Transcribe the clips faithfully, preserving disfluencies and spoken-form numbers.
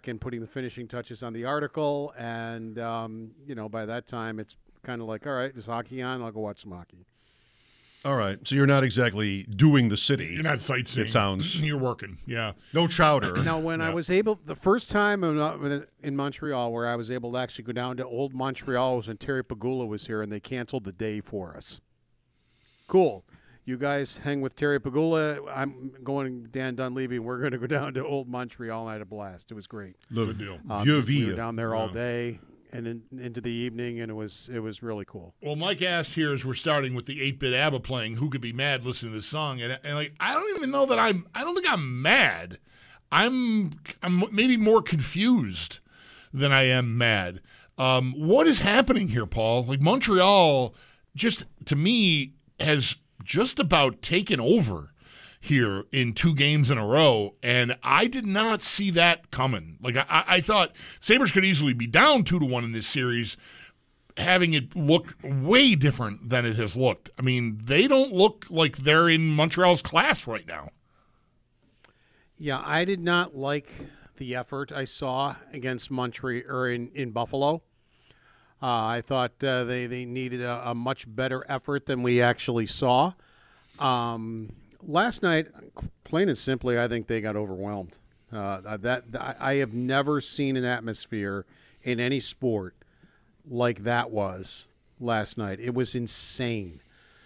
back and putting the finishing touches on the article. And, um, you know, by that time, it's kind of like, all right, is hockey on? I'll go watch some hockey. All right. So you're not exactly doing the city. You're not sightseeing. It sounds. You're working, yeah. No chowder. Now, when yeah. I was able, the first time in, in Montreal where I was able to actually go down to Old Montreal was when Terry Pagula was here, and they canceled the day for us. Cool. You guys hang with Terry Pagula. I'm going, Dan Dunleavy. We're going to go down to Old Montreal, and I had a blast. It was great. Good deal. Um, Vieux we were vie. down there all Yeah. day and in, into the evening, and it was it was really cool. Well, Mike asked here as we're starting with the eight-bit ABBA playing, who could be mad listening to this song? And, and like, I don't even know that I'm. I don't think I'm mad. I'm. I'm maybe more confused than I am mad. Um, what is happening here, Paul? Like Montreal, just to me, has just about taken over here in two games in a row, and I did not see that coming. Like I, I thought Sabres could easily be down two to one in this series, having it look way different than it has looked. I mean, they don't look like they're in Montreal's class right now. Yeah, I did not like the effort I saw against Montreal or in, in Buffalo. Uh, I thought uh, they, they needed a, a much better effort than we actually saw. Um, last night, plain and simply, I think they got overwhelmed. Uh, that I have never seen an atmosphere in any sport like that was last night. It was insane.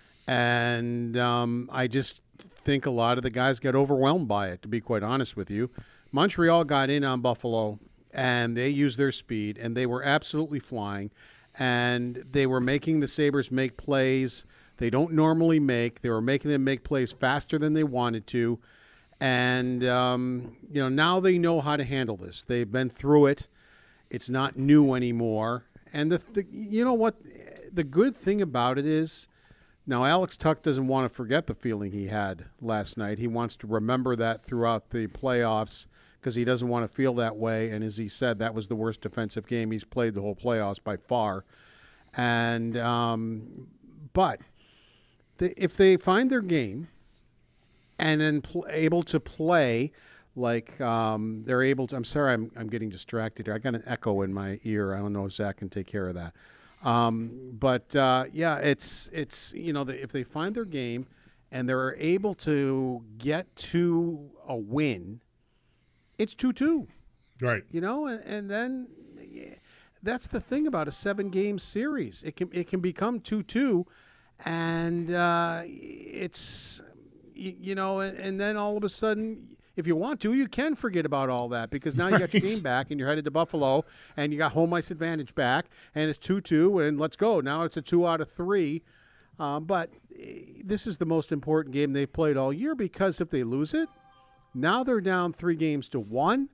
And um, I just think a lot of the guys got overwhelmed by it, to be quite honest with you. Montreal got in on Buffalo, and they used their speed, and they were absolutely flying, and they were making the Sabres make plays they don't normally make. They were making them make plays faster than they wanted to, and um, you know now they know how to handle this. They've been through it. It's not new anymore, and the, the you know what the good thing about it is now Alex Tuch doesn't want to forget the feeling he had last night. He wants to remember that throughout the playoffs, because he doesn't want to feel that way. And as he said, that was the worst defensive game he's played the whole playoffs by far. And um, but the, if they find their game and then pl- able to play like um, they're able to – I'm sorry, I'm, I'm getting distracted here. I got an echo in my ear. I don't know if Zach can take care of that. Um, but, uh, yeah, it's, it's you know, the, if they find their game and they're able to get to a win – it's two two. Right. You know, and, and then yeah, that's the thing about a seven-game series. It can it can become two two, and uh, it's, you, you know, and, and then all of a sudden, if you want to, you can forget about all that, because now you got your game back and you're headed to Buffalo and you got home ice advantage back, and it's two two, and let's go. Now it's a two out of three. Uh, but this is the most important game they've played all year, because if they lose it, now they're down three games to one,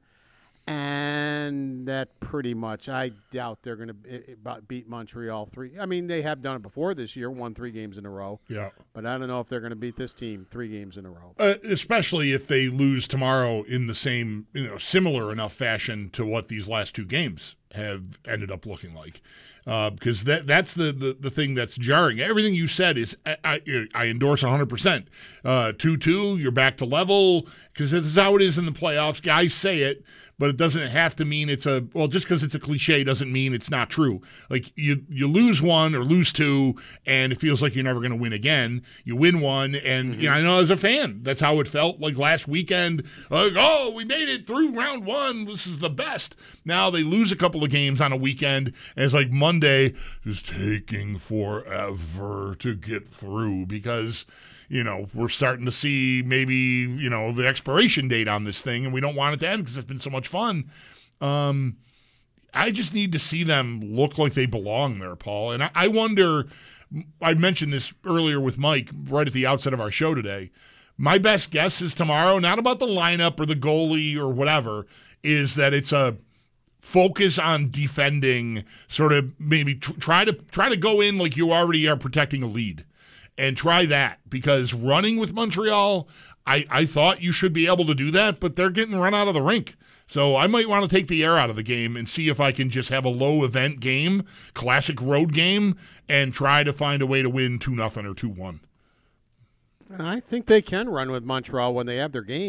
and that pretty much, I doubt they're going to beat Montreal three. I mean, they have done it before this year, won three games in a row. Yeah. But I don't know if they're going to beat this team three games in a row. Uh, especially if they lose tomorrow in the same, you know, similar enough fashion to what these last two games have ended up looking like. Uh, because that that's the, the, the thing that's jarring. Everything you said is I, I, I endorse one hundred percent. Uh, two two, you're back to level, because this is how it is in the playoffs. Guys say it, but it doesn't have to mean it's a – well, just because it's a cliche doesn't mean it's not true. Like, you, you lose one or lose two, and it feels like you're never going to win again. You win one, and mm-hmm. you know, I know as a fan, that's how it felt like last weekend. Like, oh, we made it through round one. This is the best. Now they lose a couple of games on a weekend, and it's like Monday is taking forever to get through, because – you know, we're starting to see maybe, you know, the expiration date on this thing, and we don't want it to end because it's been so much fun. Um, I just need to see them look like they belong there, Paul. And I, I wonder, I mentioned this earlier with Mike right at the outset of our show today. My best guess is tomorrow, not about the lineup or the goalie or whatever, is that it's a focus on defending, sort of maybe tr- try to try to go in like you already are protecting a lead. And try that, because running with Montreal, I, I thought you should be able to do that, but they're getting run out of the rink. So I might want to take the air out of the game and see if I can just have a low-event game, classic road game, and try to find a way to win two nothing or two one. I think they can run with Montreal when they have their game.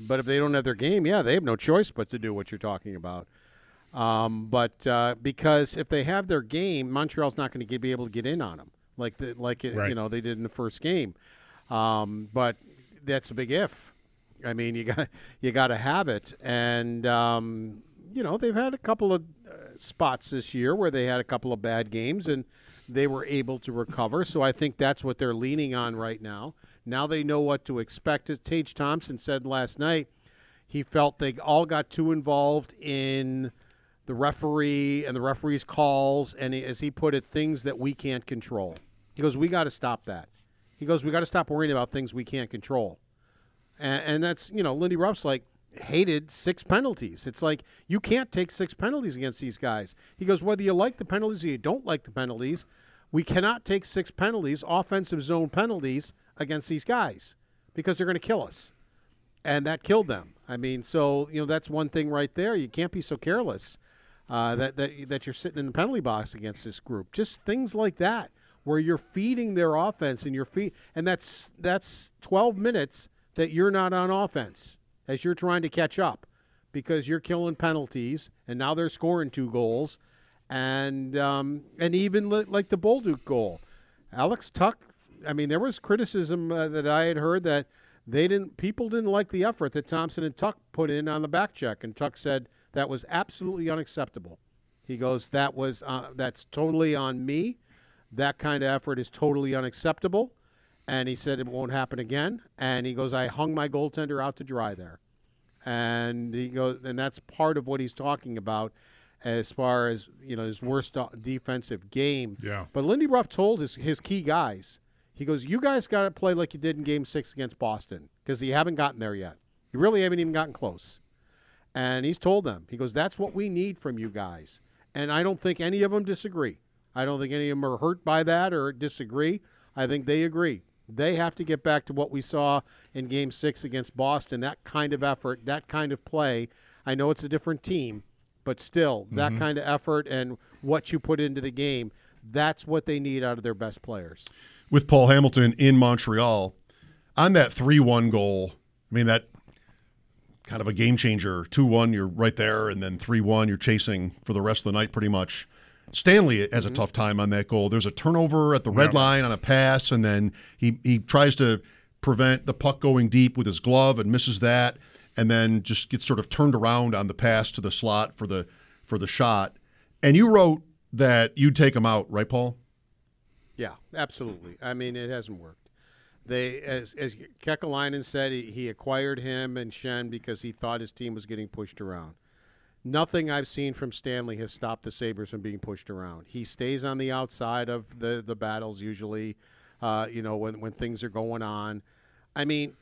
But if they don't have their game, yeah, they have no choice but to do what you're talking about. Um, but uh, because if they have their game, Montreal's not going to be able to get in on them like the, like it, Right. you know they did in the first game. Um, but that's a big if. I mean, you got you got to have it, and um, you know they've had a couple of uh, spots this year where they had a couple of bad games, and they were able to recover. So I think that's what they're leaning on right now. Now they know what to expect. As Tage Thompson said last night, he felt they all got too involved in the referee and the referee's calls, and as he put it, things that we can't control. He goes, we got to stop that. He goes, we got to stop worrying about things we can't control. And, and that's, you know, Lindy Ruff's like hated six penalties. It's like you can't take six penalties against these guys. He goes, whether you like the penalties or you don't like the penalties, we cannot take six penalties, offensive zone penalties, against these guys because they're going to kill us. And that killed them. I mean, so, you know, that's one thing right there. You can't be so careless uh, that, that, that you're sitting in the penalty box against this group. Just things like that where you're feeding their offense and you're feed, and that's that's twelve minutes that you're not on offense as you're trying to catch up because you're killing penalties, and now they're scoring two goals. And um, and even li- like the Bolduc goal. Alex Tuch, I mean, there was criticism uh, that I had heard that they didn't, people didn't like the effort that Thompson and Tuch put in on the back check, and Tuch said that was absolutely unacceptable. He goes, that was uh, that's totally on me. That kind of effort is totally unacceptable, and he said it won't happen again. And he goes, I hung my goaltender out to dry there, and he goes, and that's part of what he's talking about as far as, you know, his worst defensive game. Yeah. But Lindy Ruff told his his key guys. He goes, you guys got to play like you did in Game Six against Boston because you haven't gotten there yet. You really haven't even gotten close. And he's told them, he goes, that's what we need from you guys. And I don't think any of them disagree. I don't think any of them are hurt by that or disagree. I think they agree. They have to get back to what we saw in Game Six against Boston, that kind of effort, that kind of play. I know it's a different team, but still, that mm-hmm. kind of effort and what you put into the game, that's what they need out of their best players. With Paul Hamilton in Montreal, on that three one goal, I mean, that kind of a game changer. two one, you're right there, and then three one, you're chasing for the rest of the night pretty much. Stanley has mm-hmm. a tough time on that goal. There's a turnover at the red Yes. line on a pass, and then he, he tries to prevent the puck going deep with his glove and misses that, and then just gets sort of turned around on the pass to the slot for the for the shot. And you wrote that you'd take him out, right, Paul? Yeah, absolutely. I mean, it hasn't worked. They, as as Kekalainen said, he, he acquired him and Shen because he thought his team was getting pushed around. Nothing I've seen from Stanley has stopped the Sabres from being pushed around. He stays on the outside of the, the battles usually, uh, you know, when, when things are going on. I mean,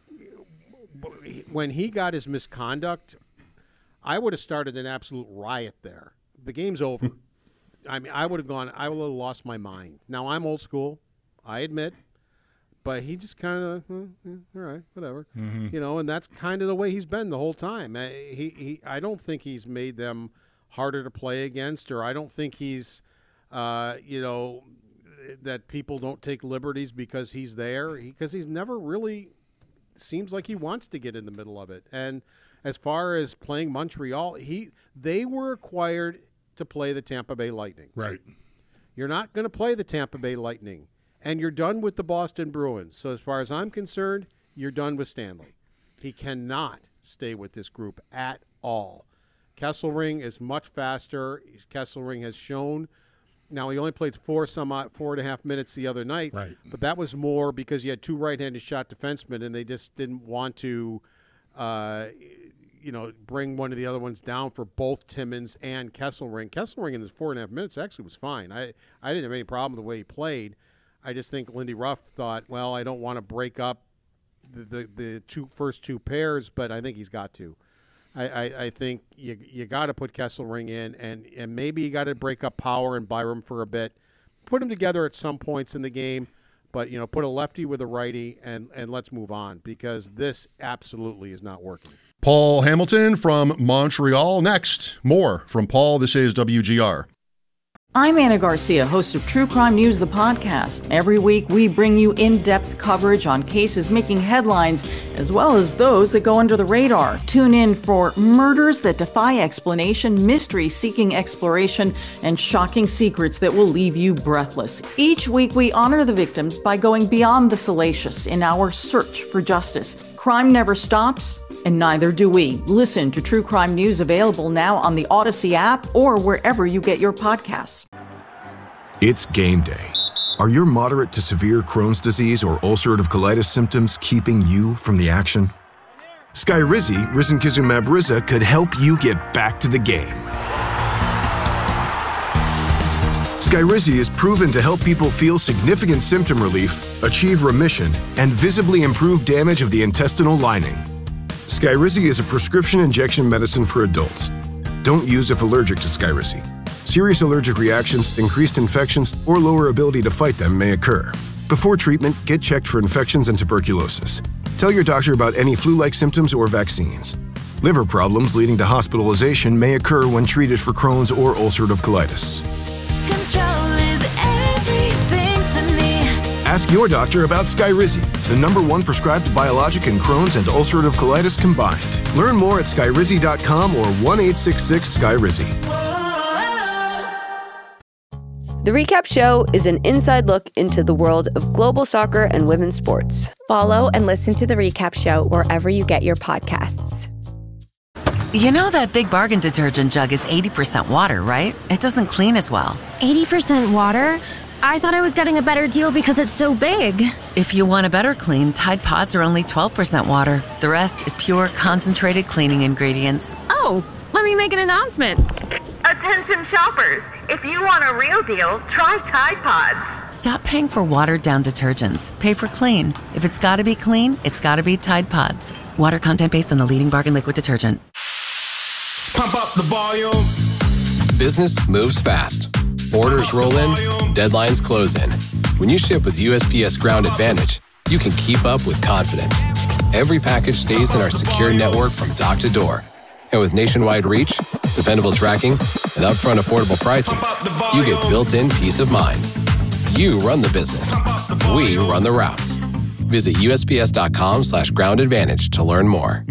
when he got his misconduct, I would have started an absolute riot there. The game's over. I mean, I would have gone, I would have lost my mind. Now, I'm old school, I admit, but he just kind of, hmm, yeah, all right, whatever. Mm-hmm. You know, and that's kind of the way he's been the whole time. Uh, he, he, I don't think he's made them harder to play against, or I don't think he's, uh, you know, that people don't take liberties because he's there, because he, he's never really seems like he wants to get in the middle of it. And as far as playing Montreal, he they were acquired to play the Tampa Bay Lightning. Right. You're not going to play the Tampa Bay Lightning, and you're done with the Boston Bruins. So as far as I'm concerned, you're done with Stanley. He cannot stay with this group at all. Kesselring is much faster. Kesselring has shown. Now, he only played four some odd, four and a half minutes the other night, right. but that was more because you had two right-handed shot defensemen, and they just didn't want to, uh, you know, bring one of the other ones down for both Timmins and Kesselring. Kesselring in his four and a half minutes actually was fine. I, I didn't have any problem with the way he played. I just think Lindy Ruff thought, well, I don't want to break up the, the, the two first two pairs, but I think he's got to. I, I, I think you you got to put Kesselring in, and, and maybe you got to break up Power and Byram for a bit. Put them together at some points in the game, but, you know, put a lefty with a righty, and, and let's move on, because this absolutely is not working. Paul Hamilton from Montreal. Next, more from Paul. This is W G R. I'm Anna Garcia, host of True Crime News, the podcast. Every week, we bring you in-depth coverage on cases making headlines, as well as those that go under the radar. Tune in for murders that defy explanation, mystery seeking exploration, and shocking secrets that will leave you breathless. Each week, we honor the victims by going beyond the salacious in our search for justice. Crime never stops, and neither do we. Listen to True Crime News, available now on the Odyssey app or wherever you get your podcasts. It's game day. Are your moderate to severe Crohn's disease or ulcerative colitis symptoms keeping you from the action? Skyrizi, risankizumab Riza, could help you get back to the game. Skyrizi is proven to help people feel significant symptom relief, achieve remission, and visibly improve damage of the intestinal lining. Skyrizi is a prescription injection medicine for adults. Don't use if allergic to Skyrizi. Serious allergic reactions, increased infections, or lower ability to fight them may occur. Before treatment, get checked for infections and tuberculosis. Tell your doctor about any flu-like symptoms or vaccines. Liver problems leading to hospitalization may occur when treated for Crohn's or ulcerative colitis. Control is everything to me. Ask your doctor about Skyrizi, the number one prescribed biologic in Crohn's and ulcerative colitis combined. Learn more at skyrizi dot com or one eight six six Skyrizi. The Recap Show is an inside look into the world of global soccer and women's sports. Follow and listen to The Recap Show wherever you get your podcasts. You know that Big Bargain detergent jug is eighty percent water, right? It doesn't clean as well. eighty percent water? I thought I was getting a better deal because it's so big. If you want a better clean, Tide Pods are only twelve percent water. The rest is pure, concentrated cleaning ingredients. Oh, let me make an announcement. Attention shoppers, if you want a real deal, try Tide Pods. Stop paying for watered-down detergents. Pay for clean. If it's gotta be clean, it's gotta be Tide Pods. Water content based on the leading bargain liquid detergent. Pump up the volume. Business moves fast. Orders roll in, deadlines close in. When you ship with U S P S Ground Advantage, you can keep up with confidence. Every package stays in our secure network from dock to door. And with nationwide reach, dependable tracking, and upfront affordable pricing, you get built-in peace of mind. You run the business. We run the routes. Visit U S P S dot com slash ground advantage to learn more.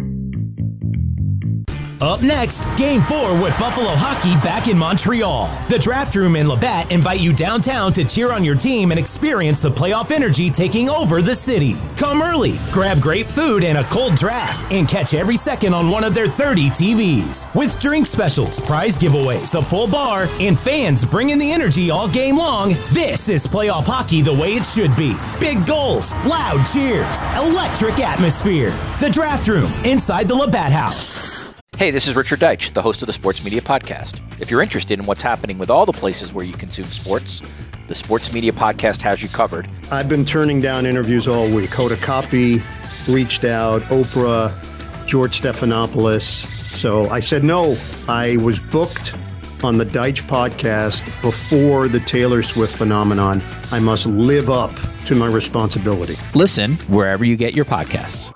Up next, Game four with Buffalo Hockey back in Montreal. The Draft Room and Labatt invite you downtown to cheer on your team and experience the playoff energy taking over the city. Come early, grab great food and a cold draft, and catch every second on one of their thirty T Vs. With drink specials, prize giveaways, a full bar, and fans bringing the energy all game long, this is playoff hockey the way it should be. Big goals, loud cheers, electric atmosphere. The Draft Room, inside the Labatt House. Hey, this is Richard Deitch, the host of the Sports Media Podcast. If you're interested in what's happening with all the places where you consume sports, the Sports Media Podcast has you covered. I've been turning down interviews all week. Hoda Kotb reached out, Oprah, George Stephanopoulos. So I said no. I was booked on the Deitch Podcast before the Taylor Swift phenomenon. I must live up to my responsibility. Listen wherever you get your podcasts.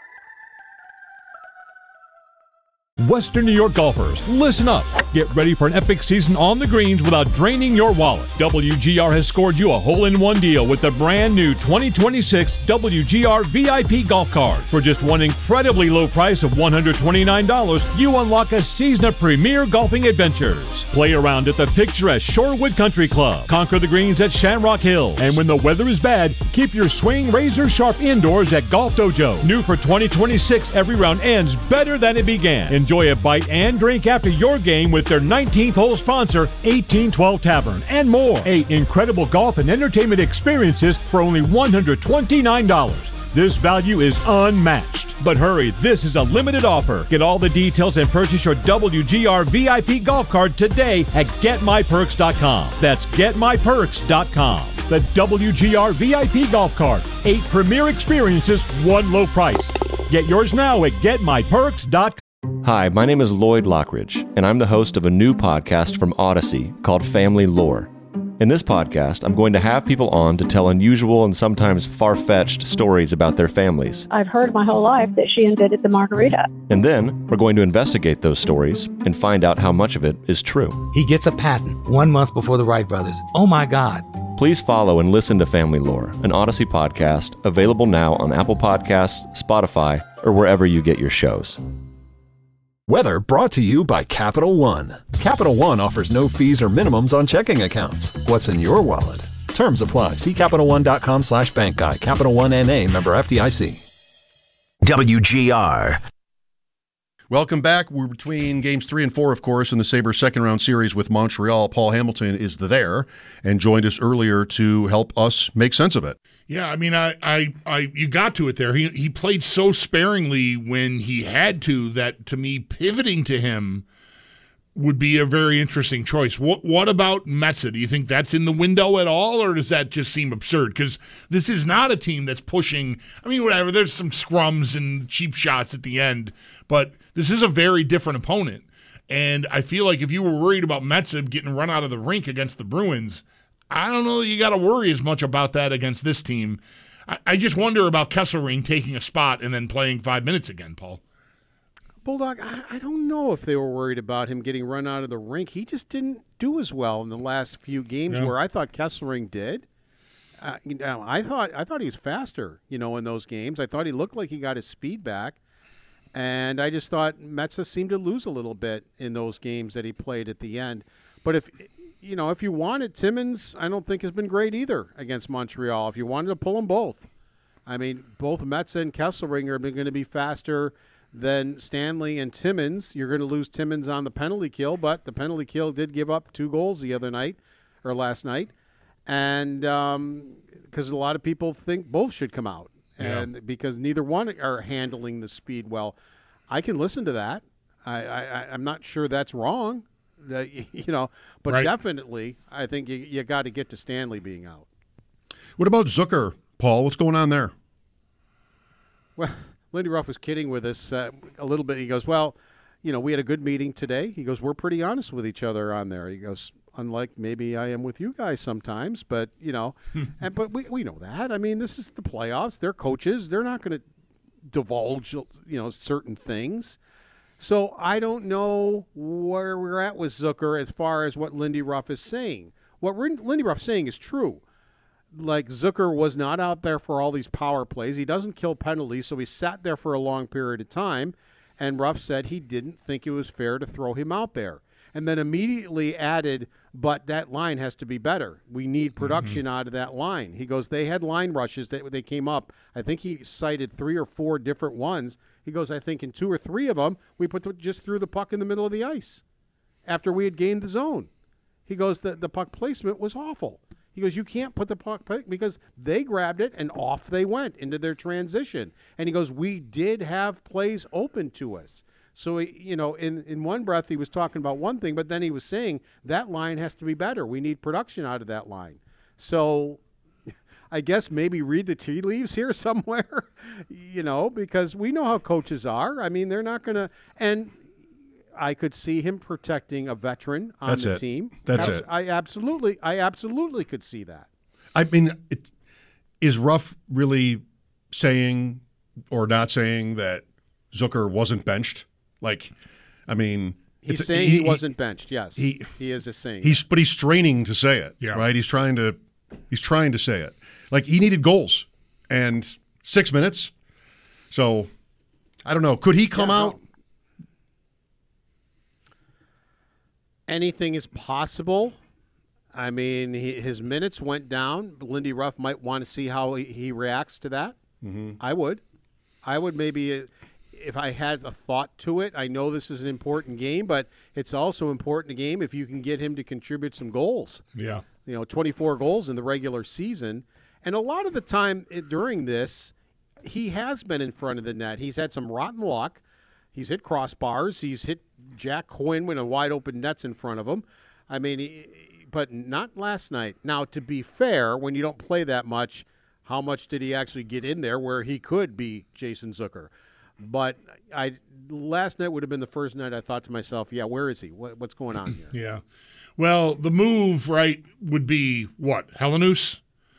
Western New York golfers, listen up. Get ready for an epic season on the greens without draining your wallet. W G R has scored you a hole-in-one deal with the brand new twenty twenty-six W G R V I P golf card. For just one incredibly low price of one hundred twenty-nine dollars, you unlock a season of premier golfing adventures. Play around at the picturesque Shorewood Country Club. Conquer the greens at Shamrock Hill. And when the weather is bad, keep your swing razor sharp indoors at Golf Dojo. New for twenty twenty-six, every round ends better than it began. Enjoy a bite and drink after your game with their nineteenth hole sponsor, eighteen twelve Tavern, and more. Eight incredible golf and entertainment experiences for only one hundred twenty-nine dollars. This value is unmatched. But hurry, this is a limited offer. Get all the details and purchase your W G R V I P golf card today at get my perks dot com. That's get my perks dot com. The W G R V I P golf card. Eight premier experiences, one low price. Get yours now at get my perks dot com. Hi, my name is Lloyd Lockridge, and I'm the host of a new podcast from Odyssey called Family Lore. In this podcast, I'm going to have people on to tell unusual and sometimes far-fetched stories about their families. I've heard my whole life that she invented the margarita. And then we're going to investigate those stories and find out how much of it is true. He gets a patent one month before the Wright brothers. Oh my God. Please follow and listen to Family Lore, an Odyssey podcast, available now on Apple Podcasts, Spotify, or wherever you get your shows. Weather brought to you by Capital One. Capital One offers no fees or minimums on checking accounts. What's in your wallet? Terms apply. See CapitalOne.com slash bank guide. Capital One N A, member F D I C. W G R. Welcome back. We're between games three and four, of course, in the Sabres second round series with Montreal. Paul Hamilton is there and joined us earlier to help us make sense of it. Yeah, I mean, I, I, I, you got to it there. He he played so sparingly when he had to that, to me, pivoting to him would be a very interesting choice. What what about Metsä? Do you think that's in the window at all, or does that just seem absurd? Because this is not a team that's pushing. I mean, whatever. There's some scrums and cheap shots at the end, but this is a very different opponent. And I feel like if you were worried about Metsä getting run out of the rink against the Bruins, I don't know that you got to worry as much about that against this team. I, I just wonder about Kesselring taking a spot and then playing five minutes again, Paul. Bulldog, I, I don't know if they were worried about him getting run out of the rink. He just didn't do as well in the last few games Yeah. where I thought Kesselring did. Uh, you know, I thought I thought he was faster, you know, in those games. I thought he looked like he got his speed back. And I just thought Metsä seemed to lose a little bit in those games that he played at the end. But if you know, if you wanted, Timmins, I don't think has been great either against Montreal. If you wanted to pull them both, I mean, both Metsä and Kesselring are going to be faster than Stanley and Timmins. You're going to lose Timmins on the penalty kill, but the penalty kill did give up two goals the other night or last night, and because um, a lot of people think both should come out, and yeah. because neither one are handling the speed well. I can listen to that. I, I, I'm not sure that's wrong. Uh, you know, but right. definitely, I think you, you got to get to Stanley being out. What about Zucker, Paul? What's going on there? Well, Lindy Ruff was kidding with us uh, a little bit. He goes, well, you know, we had a good meeting today. He goes, we're pretty honest with each other on there. He goes, unlike maybe I am with you guys sometimes, but, you know, and but we, we know that. I mean, this is the playoffs. They're coaches. They're not going to divulge, you know, certain things. So I don't know where we're at with Zucker as far as what Lindy Ruff is saying. What Lindy Ruff is saying is true. Like, Zucker was not out there for all these power plays. He doesn't kill penalties, so he sat there for a long period of time. And Ruff said he didn't think it was fair to throw him out there. And then immediately added, but that line has to be better. We need production mm-hmm. out of that line. He goes, they had line rushes that they came up. I think he cited three or four different ones. He goes, I think in two or three of them, we put the, just threw the puck in the middle of the ice after we had gained the zone. He goes, the, the puck placement was awful. He goes, you can't put the puck because they grabbed it and off they went into their transition. And he goes, we did have plays open to us. So, you know, in, in one breath he was talking about one thing, but then he was saying that line has to be better. We need production out of that line. So I guess maybe read the tea leaves here somewhere, you know, because we know how coaches are. I mean, they're not going to – and I could see him protecting a veteran on That's the it. team. That's Abs- it. I absolutely – I absolutely could see that. I mean, it, is Ruff really saying or not saying that Zucker wasn't benched? Like, I mean, he's it's, saying he, he wasn't benched. Yes, he, he is a saying. He's but he's straining to say it. Yeah. Right. He's trying to he's trying to say it. Like, he needed goals and six minutes. So I don't know. Could he come Yeah, out? well, anything is possible. I mean, he, his minutes went down. Lindy Ruff might want to see how he, he reacts to that. Mm-hmm. I would. I would maybe. Uh, If I had a thought to it, I know this is an important game, but it's also important a game if you can get him to contribute some goals. Yeah. You know, twenty-four goals in the regular season. And a lot of the time it, during this, he has been in front of the net. He's had some rotten luck. He's hit crossbars. He's hit Jack Quinn with a wide open nets in front of him. I mean, he, but not last night. Now, to be fair, when you don't play that much, how much did he actually get in there where he could be Jason Zucker? But I last night would have been the first night I thought to myself, yeah, where is he? What, what's going on here? Yeah. Well, the move, right, would be what? Helenius?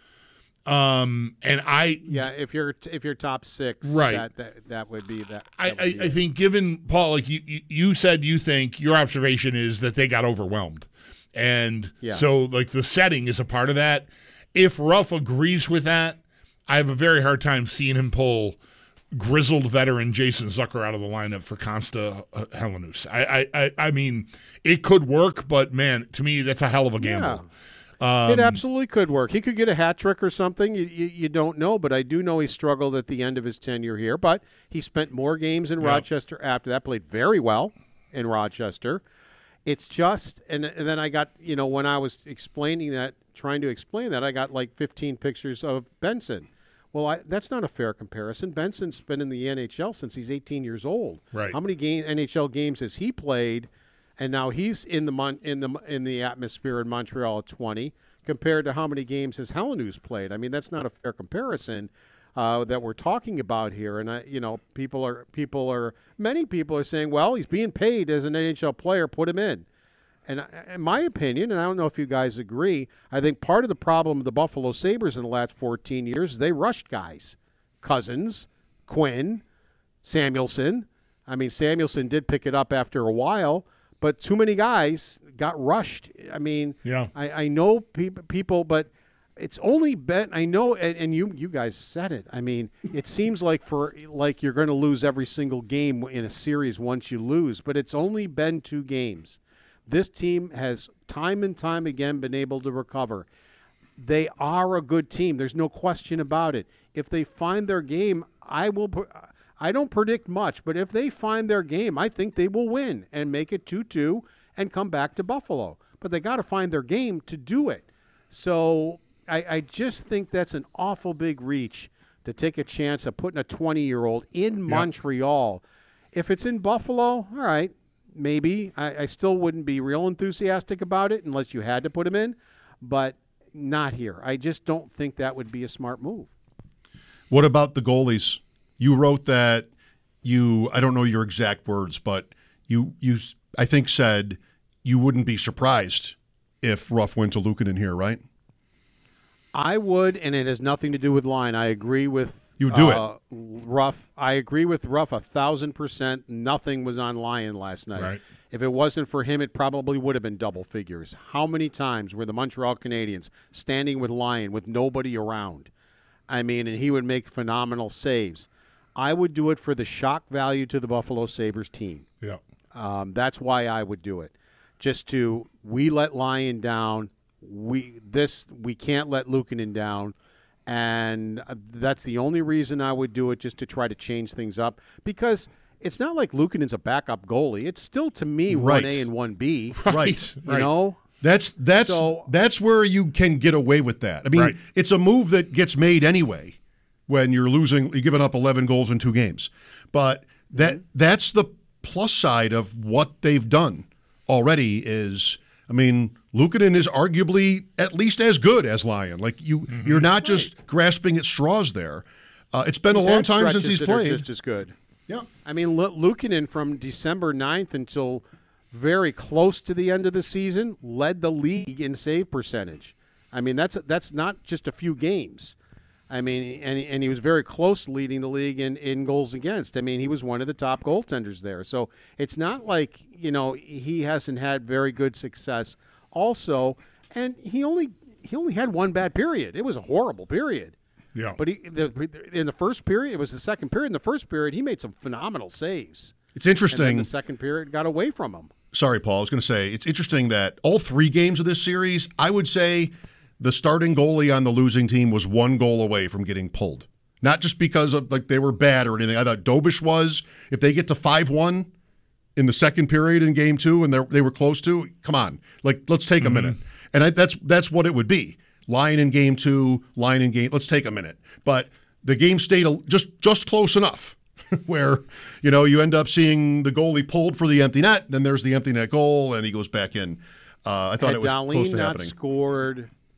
Um, and I yeah, if you're if you're top six, right, that that, that would be that. I that would I, be I think given Paul, like you, you you said, you think your observation is that they got overwhelmed, and Yeah. so like the setting is a part of that. If Ruff agrees with that, I have a very hard time seeing him pull grizzled veteran Jason Zucker out of the lineup for Consta uh, Helenius. I, I I I mean, it could work, but man, to me, that's a hell of a gamble. Um, it absolutely could work. He could get a hat trick or something. You, you, you don't know, but I do know he struggled at the end of his tenure here. But he spent more games in Yep. Rochester after that, played very well in Rochester. It's just, and, and then I got, you know, when I was explaining that, trying to explain that, I got like fifteen pictures of Benson. Well, I, that's not a fair comparison. Benson's been in the N H L since he's eighteen years old. Right. How many game, N H L games has he played? And now he's in the mon- in the in the atmosphere in Montreal at twenty, compared to how many games has Helenius played. I mean, that's not a fair comparison uh, that we're talking about here. And I, you know, people are people are many people are saying, well, he's being paid as an N H L player, put him in. And I- in my opinion, and I don't know if you guys agree, I think part of the problem of the Buffalo Sabres in the last fourteen years is they rushed guys, Cousins, Quinn, Samuelson. I mean, Samuelson did pick it up after a while. But too many guys got rushed. I mean, Yeah. I, I know pe- people, but it's only been, I know, and, and you you guys said it. I mean, it seems like for like you're going to lose every single game in a series once you lose, but it's only been two games. This team has time and time again been able to recover. They are a good team. There's no question about it. If they find their game, I will. I don't predict much, but if they find their game, I think they will win and make it two two and come back to Buffalo. But they got to find their game to do it. So I, I just think that's an awful big reach to take a chance of putting a twenty-year-old in Montreal. If it's in Buffalo, all right, maybe. I, I still wouldn't be real enthusiastic about it unless you had to put him in, but not here. I just don't think that would be a smart move. What about the goalies? You wrote that you, I don't know your exact words, but you, you, I think said you wouldn't be surprised if Ruff went to Luukkonen here, right? I would, and it has nothing to do with line. I agree with You would do uh, Ruff. I agree with Ruff a thousand percent. Nothing was on Lyon last night. Right. If it wasn't for him, it probably would have been double figures. How many times were the Montreal Canadiens standing with Lyon with nobody around? I mean, and he would make phenomenal saves. I would do it for the shock value to the Buffalo Sabres team. Yeah. Um, that's why I would do it. Just to, we let Lyon down. We this we can't let Luukkonen down. And that's the only reason I would do it, just to try to change things up. Because it's not like Luukkonen's a backup goalie. It's still, to me, Right. one A and one B. Right. You know? That's that's So- that's where you can get away with that. I mean, Right. it's a move that gets made anyway when you're losing, you're giving up eleven goals in two games. But that that's the plus side of what they've done already is, I mean, Luukkonen is arguably at least as good as Lyon. Like you, you're not just grasping at straws there. Uh, it's been He's a long had time since stretches he's that are played. just as good. Yeah. I mean, Lu- Luukkonen from December ninth until very close to the end of the season led the league in save percentage. I mean, that's that's not just a few games. I mean, and and he was very close to leading the league in, in goals against. I mean, he was one of the top goaltenders there. So it's not like, you know, he hasn't had very good success also. And he only he only had one bad period. It was a horrible period. Yeah. But he, the, in the first period, it was the second period. In the first period, he made some phenomenal saves. It's interesting. And then the second period got away from him. Sorry, Paul. I was going to say, it's interesting that all three games of this series, I would say the starting goalie on the losing team was one goal away from getting pulled. Not just because of like they were bad or anything. I thought Dobish was. If they get to five one in the second period in game two and they were close to, come on. Like, let's take a Mm-hmm. minute. And I, that's that's what it would be. Line in game two, line in game. Let's take a minute. But the game stayed a, just just close enough where, you know, you end up seeing the goalie pulled for the empty net, then there's the empty net goal, and he goes back in. Uh, I thought Had it was Dahlin close to not happening. scored,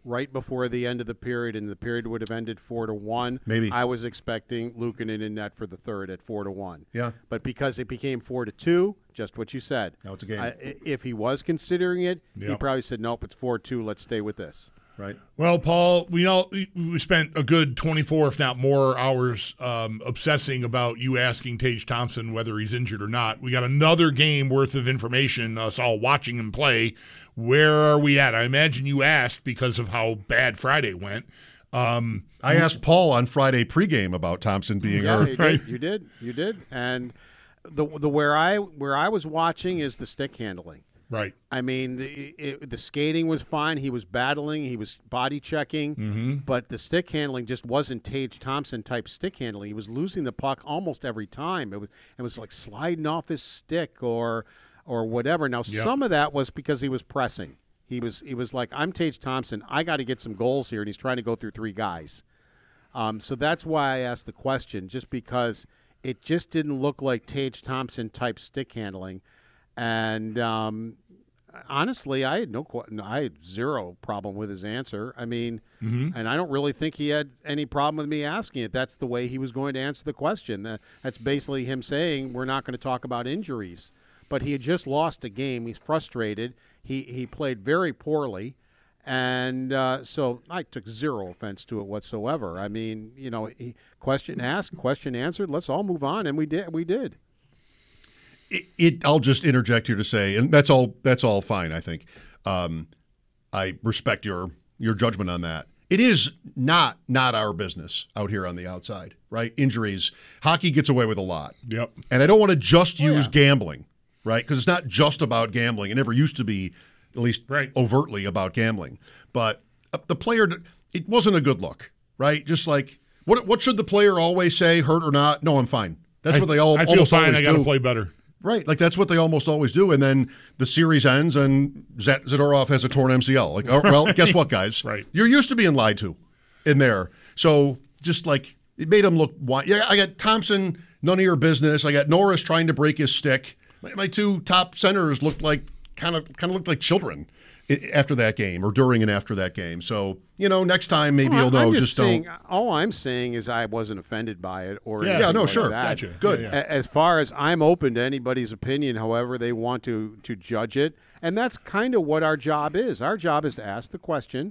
right before the end of the period, and the period would have ended four to one. Maybe. I was expecting Luukkonen in net for the third at four to one. Yeah. But because it became four to two, just what you said. Now it's a game. I, if he was considering it, he Yep. probably said, nope, it's four two. Let's stay with this. Right. Well, Paul, we all we spent a good twenty-four, if not more, hours um, obsessing about you asking Tage Thompson whether he's injured or not. We got another game worth of information, us all watching him play. Where are we at? I imagine you asked because of how bad Friday went. Um, I asked Paul on Friday pregame about Thompson being yeah, hurt. you did, you did, you did, and the the where I where I was watching is the stick handling. Right. I mean, the, it, the skating was fine. He was battling. He was body checking. Mm-hmm. But the stick handling just wasn't Tage Thompson type stick handling. He was losing the puck almost every time. It was it was like sliding off his stick or or whatever. Now, Yep. some of that was because he was pressing. He was he was like, I'm Tage Thompson. I got to get some goals here, and he's trying to go through three guys. Um, so that's why I asked the question, just because it just didn't look like Tage Thompson type stick handling. And um, honestly, I had no, qu- I had zero problem with his answer. I mean, Mhm. and I don't really think he had any problem with me asking it. That's the way he was going to answer the question. That, that's basically him saying we're not going to talk about injuries. But he had just lost a game. He's frustrated. He he played very poorly, and uh, so I took zero offense to it whatsoever. I mean, you know, he, question asked, question answered. Let's all move on, and we did. We did. It, it I'll just interject here to say, and that's all that's all fine, I think. Um, I respect your your judgment on that. It is not not our business out here on the outside, right? Injuries. Hockey gets away with a lot. Yep. And I don't want to just Oh, use yeah. gambling, right? Because it's not just about gambling. It never used to be, at least Right. overtly, about gambling. But uh, the player, it wasn't a good look, right? Just like, what what should the player always say, hurt or not? No, I'm fine. That's I, what they all I feel almost fine. always I got to do. play better. Right, like that's what they almost always do, and then the series ends, and Z- Zadorov has a torn M C L. Like, oh, well, guess what, guys? Right. You're used to being lied to in there. So just like it made him look. wi- Yeah, I got Thompson, none of your business. I got Norris trying to break his stick. My, my two top centers looked like kind of kind of looked like children i- after that game, or during and after that game. So you know, next time maybe Well, you'll know. I'm just, Just saying, don't. all I'm saying is I wasn't offended by it or Yeah. anything Yeah, no, like sure. that. Gotcha. Good. Yeah, yeah. A- As far as I'm open to anybody's opinion, however they want to to judge it, and that's kind of what our job is. Our job is to ask the question.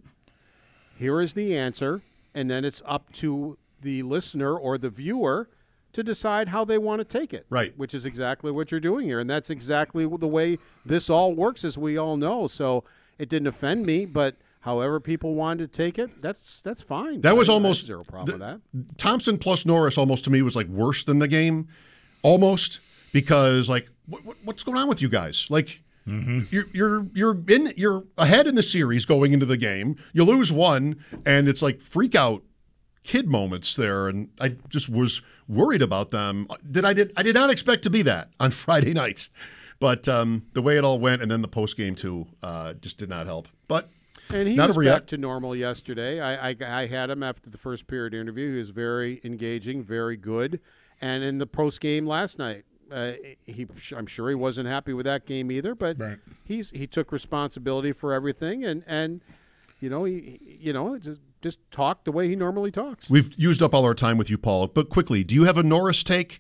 Here is the answer, and then it's up to the listener or the viewer to decide how they want to take it. Right. Which is exactly what you're doing here, and that's exactly the way this all works, as we all know. So it didn't offend me, but however people wanted to take it, that's that's fine. That was I- I have almost zero problem the- with that. Thompson plus Norris almost to me was like worse than the game, almost because like what, what, what's going on with you guys? Like you're you're you're in you're ahead in the series going into the game. You lose one, and it's like freak out kid moments there, and I just was worried about them. Did I did I did not expect to be that on Friday nights, but um, the way it all went, and then the post game too, uh, just did not help. But And he not was over back yet. to normal yesterday. I, I I had him after the first period interview. He was very engaging, very good. And in the post game last night, uh, he I'm sure he wasn't happy with that game either. But Right. he's he took responsibility for everything, and and you know he you know just just talked the way he normally talks. We've used up all our time with you, Paul. But quickly, do you have a Norris take?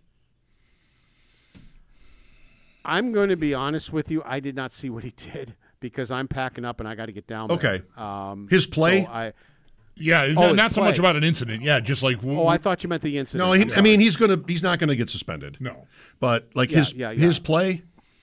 I'm going to be honest with you. I did not see what he did because I'm packing up and I got to get down there. Okay. Um, His play? so I, Yeah, Oh, not, his not so much play. about an incident. Yeah, just like w- oh, I thought you meant the incident. No, he, I'm I sorry. mean he's gonna he's not gonna get suspended. No, but like Yeah, his yeah, yeah. his play.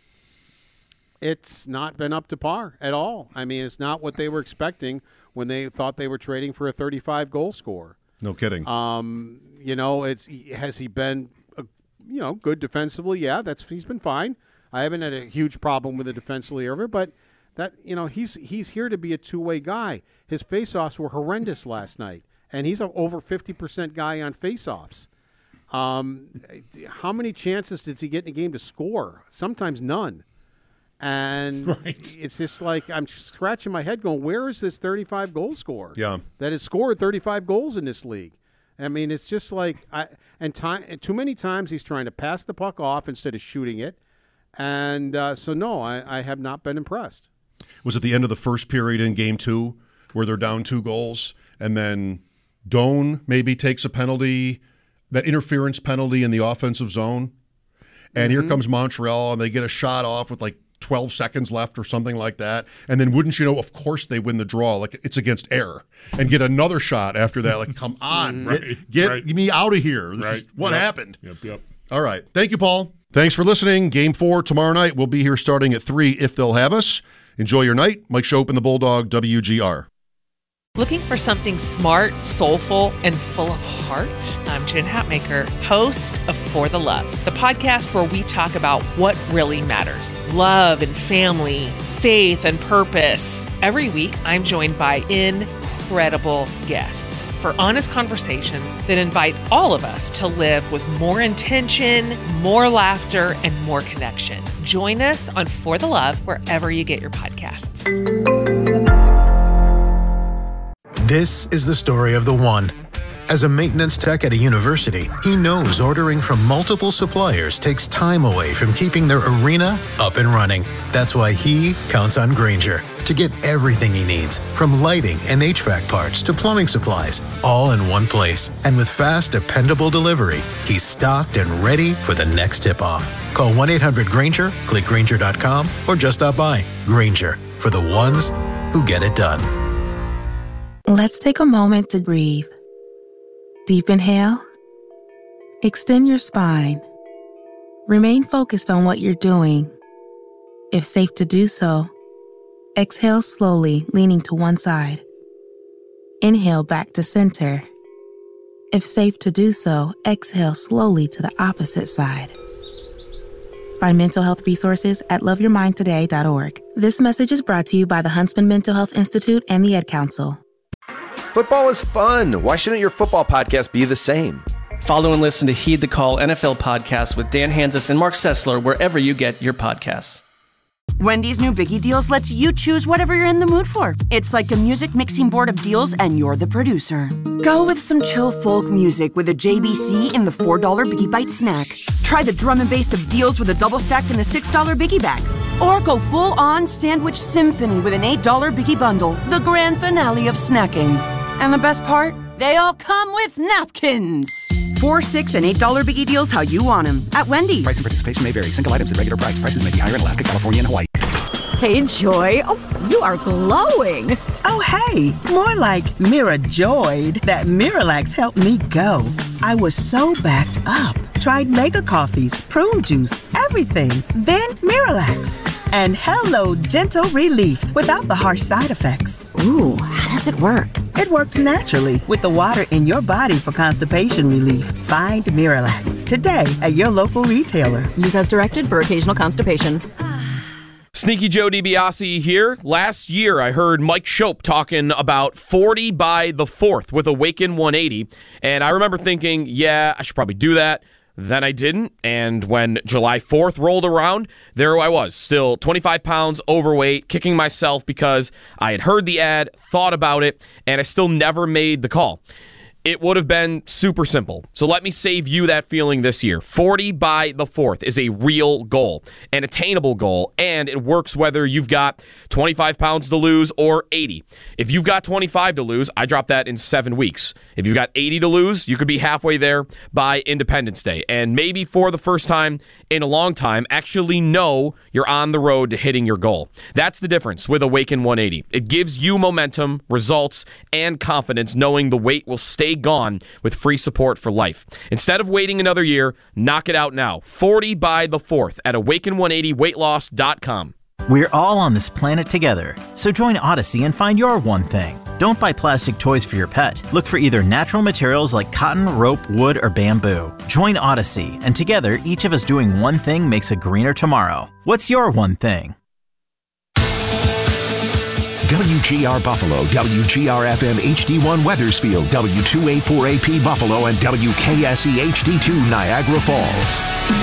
It's not been up to par at all. I mean, it's not what they were expecting when they thought they were trading for a thirty-five goal scorer. No kidding. Um, you know, it's has he been, uh, you know, good defensively? Yeah, that's he's been fine. I haven't had a huge problem with the defensively ever, but that you know he's he's here to be a two-way guy. His faceoffs were horrendous last night, and he's an over fifty percent guy on faceoffs. Um, how many chances does he get in a game to score? Sometimes none. And Right. it's just like I'm scratching my head going, where is this thirty-five goal scorer Yeah. that has scored thirty-five goals in this league? I mean, it's just like I and time and too many times he's trying to pass the puck off instead of shooting it. And uh, so, no, I, I have not been impressed. Was at the end of the first period in game two where they're down two goals, and then Doan maybe takes a penalty, that interference penalty in the offensive zone, and mm-hmm. here comes Montreal, and they get a shot off with like twelve seconds left or something like that, and then wouldn't you know, of course they win the draw, like it's against air, and get another shot after that. Like, come on, right, get, get right. me out of here. This right. is what yep. happened. Yep, yep. All right. Thank you, Paul. Thanks for listening. Game four tomorrow night. We'll be here starting at three if they'll have us. Enjoy your night. Mike Shope and the Bulldog, W G R. Looking for something smart, soulful, and full of heart? I'm Jen Hatmaker, host of For the Love, the podcast where we talk about what really matters. Love and family, faith and purpose. Every week, I'm joined by incredible guests for honest conversations that invite all of us to live with more intention, more laughter, and more connection. Join us on For the Love wherever you get your podcasts. This is the story of the one. As a maintenance tech at a university, he knows ordering from multiple suppliers takes time away from keeping their arena up and running. That's why he counts on Grainger to get everything he needs, from lighting and H V A C parts to plumbing supplies, all in one place. And with fast, dependable delivery, he's stocked and ready for the next tip-off. Call one eight hundred Grainger, click Grainger dot com, or just stop by. Grainger, for the ones who get it done. Let's take a moment to breathe. Deep inhale. Extend your spine. Remain focused on what you're doing. If safe to do so, exhale slowly, leaning to one side. Inhale back to center. If safe to do so, exhale slowly to the opposite side. Find mental health resources at love your mind today dot org. This message is brought to you by the Huntsman Mental Health Institute and the Ad Council. Football is fun. Why shouldn't your football podcast be the same? Follow and listen to Heed the Call N F L podcast with Dan Hanzus and Mark Sessler wherever you get your podcasts. Wendy's new Biggie Deals lets you choose whatever you're in the mood for. It's like a music mixing board of deals, and you're the producer. Go with some chill folk music with a J B C in the four dollar Biggie Bite snack. Try the drum and bass of deals with a double stack in the six dollar Biggie Bag. Or go full-on sandwich symphony with an eight dollar Biggie Bundle, the grand finale of snacking. And the best part? They all come with napkins. Four, six, and eight dollar Biggie Deals how you want them at Wendy's. Price and participation may vary. Single items at regular price. Prices may be higher in Alaska, California, and Hawaii. Hey, Joy. Oh, you are glowing. Oh, hey. More like Mira joyed that Miralax helped me go. I was so backed up. Tried mega coffees, prune juice, everything. Then Miralax. And hello, gentle relief without the harsh side effects. Ooh, how does it work? It works naturally with the water in your body for constipation relief. Find Miralax today at your local retailer. Use as directed for occasional constipation. Sneaky Joe DiBiase here. Last year, I heard Mike Shope talking about forty by the fourth with Awaken one eighty, and I remember thinking, yeah, I should probably do that. Then I didn't, and when July fourth rolled around, there I was, still twenty-five pounds overweight, kicking myself because I had heard the ad, thought about it, and I still never made the call. It would have been super simple. So let me save you that feeling this year. forty by the fourth is a real goal, an attainable goal, and it works whether you've got twenty-five pounds to lose or eighty. If you've got twenty-five to lose, I drop that in seven weeks. If you've got eighty to lose, you could be halfway there by Independence Day. And maybe for the first time in a long time, actually know you're on the road to hitting your goal. That's the difference with Awaken one eighty. It gives you momentum, results, and confidence knowing the weight will stay gone with free support for life. Instead of waiting another year, knock it out now. forty by the fourth at awaken one eighty weight loss dot com. We're all on this planet together, so join Odyssey and find your one thing. Don't buy plastic toys for your pet. Look for either natural materials like cotton, rope, wood, or bamboo. Join Odyssey, and together, each of us doing one thing makes a greener tomorrow. What's your one thing? W G R Buffalo, W G R F M H D one Weathersfield, W two eighty-four A P Buffalo, and W K S E H D two Niagara Falls.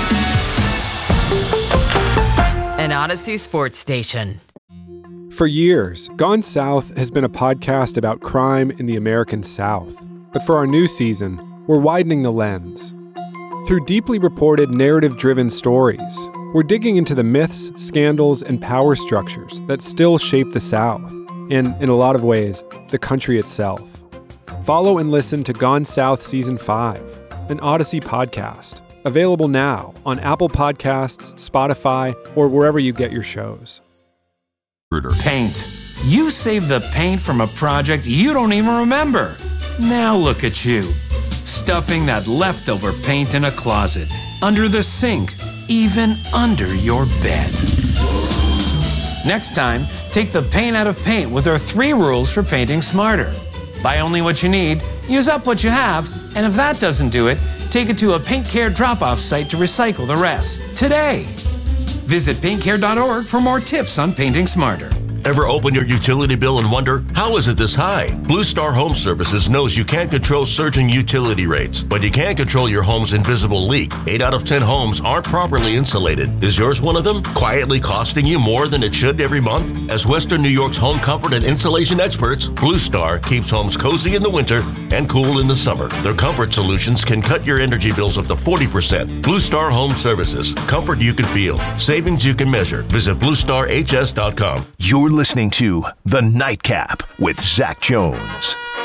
An Odyssey sports station. For years, Gone South has been a podcast about crime in the American South. But for our new season, we're widening the lens. Through deeply reported, narrative-driven stories, we're digging into the myths, scandals, and power structures that still shape the South. and, in a lot of ways, the country itself. Follow and listen to Gone South Season five, an Odyssey podcast, available now on Apple Podcasts, Spotify, or wherever you get your shows. Paint. You saved the paint from a project you don't even remember. Now look at you, stuffing that leftover paint in a closet, under the sink, even under your bed. Next time, take the paint out of paint with our three rules for painting smarter. Buy only what you need, use up what you have, and if that doesn't do it, take it to a Paint Care drop-off site to recycle the rest. Today. Visit paint care dot org for more tips on painting smarter. Ever open your utility bill and wonder, how is it this high? Blue Star Home Services knows you can't control surging utility rates, but you can control your home's invisible leak. Eight out of ten homes aren't properly insulated. Is yours one of them? Quietly costing you more than it should every month? As Western New York's home comfort and insulation experts, Blue Star keeps homes cozy in the winter and cool in the summer. Their comfort solutions can cut your energy bills up to forty percent. Blue Star Home Services. Comfort you can feel. Savings you can measure. Visit blue star h s dot com. You're listening to The Nightcap with Zach Jones.